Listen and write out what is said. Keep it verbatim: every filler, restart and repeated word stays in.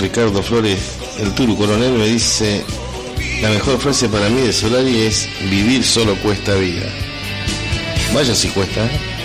Ricardo Flores, el Turu Coronel, me dice: la mejor frase para mí de Solari es: vivir solo cuesta vida. Vaya si cuesta, ¿eh?